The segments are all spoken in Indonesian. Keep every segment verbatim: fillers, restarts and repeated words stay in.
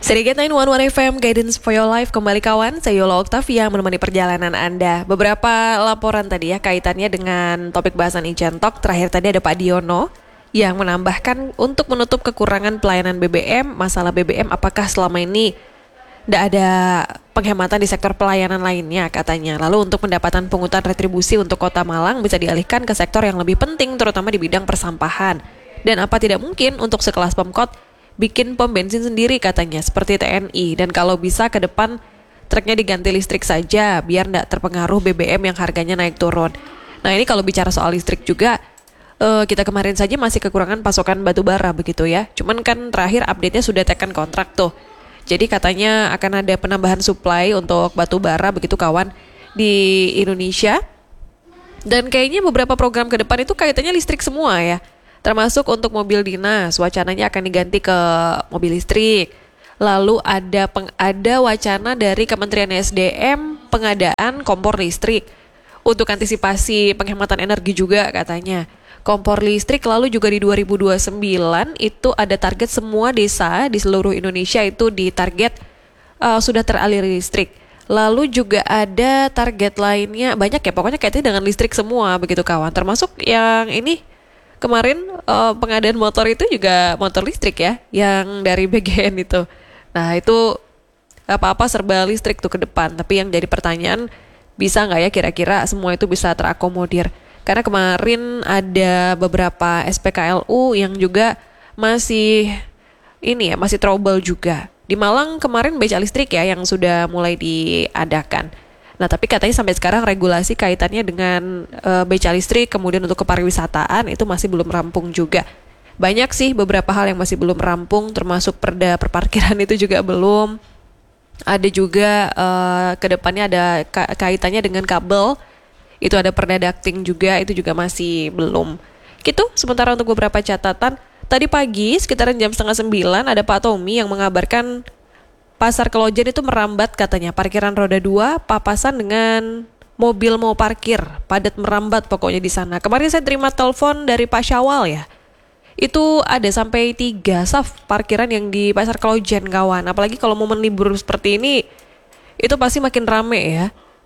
Serigit sembilan satu satu F M, Guidance for Your Life. Kembali kawan, saya Yola Octavia menemani perjalanan Anda. Beberapa laporan tadi ya kaitannya dengan topik bahasan Ijen Talk. Terakhir tadi ada Pak Diono yang menambahkan untuk menutup kekurangan pelayanan B B M, masalah B B M apakah selama ini tidak ada penghematan di sektor pelayanan lainnya katanya. Lalu untuk pendapatan pungutan retribusi untuk Kota Malang bisa dialihkan ke sektor yang lebih penting terutama di bidang persampahan. Dan apa tidak mungkin untuk sekelas Pemkot bikin pom bensin sendiri katanya seperti T N I, dan kalau bisa ke depan truknya diganti listrik saja biar tidak terpengaruh B B M yang harganya naik turun. Nah ini kalau bicara soal listrik juga uh, kita kemarin saja masih kekurangan pasokan batu bara begitu ya. Cuman kan terakhir update-nya sudah tekan kontrak tuh. Jadi katanya akan ada penambahan supply untuk batu bara begitu kawan di Indonesia. Dan kayaknya beberapa program ke depan itu kaitannya listrik semua ya. Termasuk untuk mobil dinas, wacananya akan diganti ke mobil listrik. Lalu ada peng, ada wacana dari Kementerian S D M pengadaan kompor listrik untuk antisipasi penghematan energi juga katanya. Kompor listrik lalu juga di dua ribu dua puluh sembilan itu ada target semua desa di seluruh Indonesia itu ditarget uh, sudah teraliri listrik. Lalu juga ada target lainnya banyak ya, pokoknya kaitannya dengan listrik semua begitu kawan. Termasuk yang ini kemarin uh, pengadaan motor itu juga motor listrik ya, yang dari B G N itu. Nah itu apa-apa serba listrik tuh ke depan. Tapi yang jadi pertanyaan, bisa nggak ya kira-kira semua itu bisa terakomodir? Karena kemarin ada beberapa S P K L U yang juga masih ini ya, masih trouble juga. Di Malang kemarin beca listrik ya yang sudah mulai diadakan. Nah tapi katanya sampai sekarang regulasi kaitannya dengan e, beca listrik kemudian untuk kepariwisataan itu masih belum rampung juga. Banyak sih beberapa hal yang masih belum rampung, termasuk perda perparkiran itu juga belum. Ada juga e, kedepannya ada ka- kaitannya dengan kabel, itu ada perda ducting juga, itu juga masih belum. Gitu, sementara untuk beberapa catatan, tadi pagi sekitaran jam setengah sembilan ada Pak Tommy yang mengabarkan Pasar Kelojen itu merambat katanya, parkiran roda dua papasan dengan mobil mau parkir, padat merambat pokoknya di sana. Kemarin saya terima telepon dari Pak Syawal ya, itu ada sampai tiga saf parkiran yang di Pasar Kelojen kawan. Apalagi kalau momen libur seperti ini, itu pasti makin rame ya.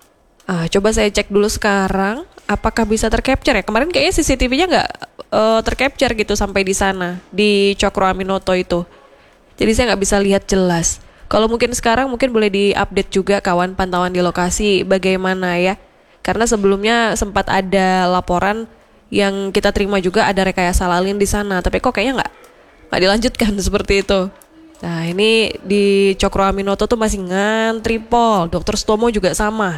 Ah, coba saya cek dulu sekarang, apakah bisa tercapture ya? Kemarin kayaknya C C T V-nya nggak uh, tercapture gitu sampai di sana, di Cokro Aminoto itu. Jadi saya nggak bisa lihat jelas. Kalau mungkin sekarang mungkin boleh di-update juga kawan pantauan di lokasi bagaimana ya. Karena sebelumnya sempat ada laporan yang kita terima juga ada rekayasa lalin di sana. Tapi kok kayaknya nggak nggak dilanjutkan seperti itu. Nah ini di Cokro Aminoto tuh masih ngantri pol. Dokter Stomo juga sama.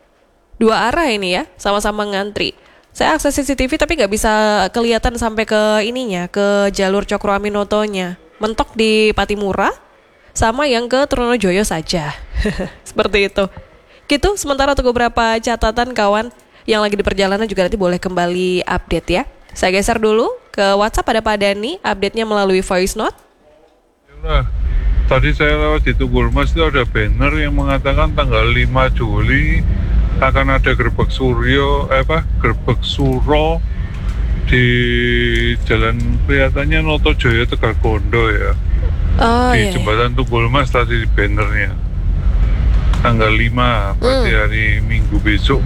Dua arah ini ya, sama-sama ngantri. Saya akses C C T V tapi nggak bisa kelihatan sampai ke ininya, ke jalur Cokro Aminotonya. Mentok di Patimura. Sama yang ke Trunojoyo saja. Seperti itu. Gitu, sementara untuk beberapa catatan kawan yang lagi di perjalanan juga nanti boleh kembali update ya. Saya geser dulu ke WhatsApp, ada Pak Dani, update-nya melalui voice note. Nah, tadi saya lewat di Tunggul Mas itu ada banner yang mengatakan tanggal lima Juli akan ada gerbek Suryo, eh apa, gerbek Suro di jalan kelihatannya Notojoyo Tegakondo ya. Oh, di iya, jembatan Tunggul Mas tadi di bannernya tanggal lima berarti hmm. hari Minggu besok.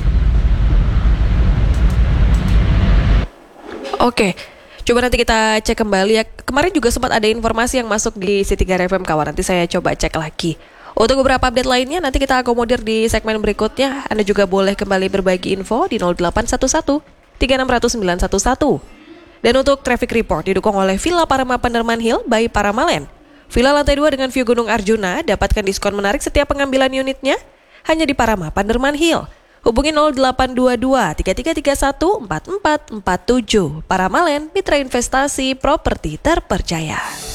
Oke, coba nanti kita cek kembali ya. Kemarin juga sempat ada informasi yang masuk di C tiga F M kawan, nanti saya coba cek lagi. Untuk beberapa update lainnya nanti kita akomodir di segmen berikutnya. Anda juga boleh kembali berbagi info di nol delapan satu satu tiga enam nol nol sembilan satu satu. Dan untuk traffic report didukung oleh Villa Parama Panderman Hill by Paramalen. Villa lantai dua dengan view Gunung Arjuna, dapatkan diskon menarik setiap pengambilan unitnya hanya di Parama Panderman Hill. Hubungi nol delapan dua dua tiga tiga tiga satu empat empat empat tujuh. Paramalen, mitra investasi properti terpercaya.